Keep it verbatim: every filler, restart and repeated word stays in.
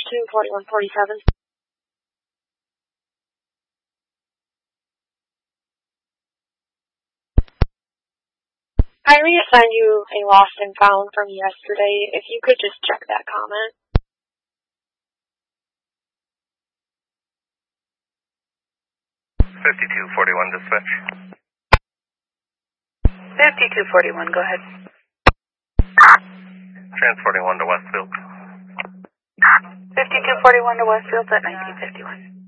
fifty-two forty-one forty-seven. I reassigned you a lost and found from yesterday. If you could just check that comment. fifty-two forty-one dispatch. fifty-two forty-one, go ahead. Transporting one to Westfield. fifty-two forty-one to Westfield at nineteen fifty-one.